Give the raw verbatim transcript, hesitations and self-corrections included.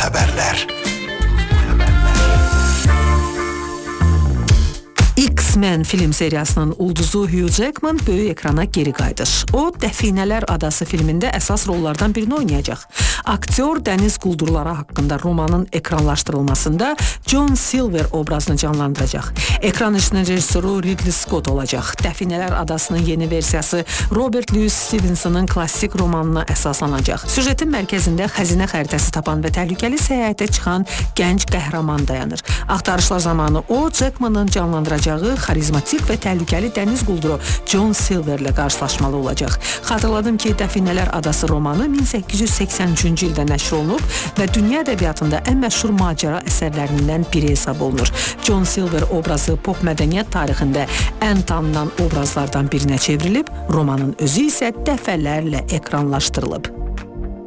xəbərlər. X-Men film seriyasının ulduzu Hugh Jackman böyük ekrana geri qayıdır. O, Dəfinələr Adası filmində əsas rollardan birini oynayacaq. Aktyor dəniz quldurları haqqında romanın ekranlaşdırılmasında John Silver obrazını canlandıracaq. Ekran işinin rejissoru Ridley Scott olacaq. Dəfinələr Adasının yeni versiyası Robert Louis Stevenson'ın klassik romanına əsaslanacaq. Süjetin mərkəzində xəzinə xəritəsi tapan və təhlükəli səyahətə çıxan gənc qəhrəman dayanır. Axtarışlar zamanı o, Jackman'ın canlandıracağı xarizmatik və təhlükəli dəniz qulduru John Silver ilə qarşılaşmalı olacaq. Xatırladım ki, Dəfinələr Adası romanı min səkkiz yüz səksən üçüncü ildə nəşr olunub və dünya ədəbiyyatında ən məşhur macəra əsərlərindən biri hesab olunur. John Silver obrazı pop mədəniyyət tarixində ən tanınan obrazlardan birinə çevrilib, romanın özü isə dəfələrlə ekranlaşdırılıb.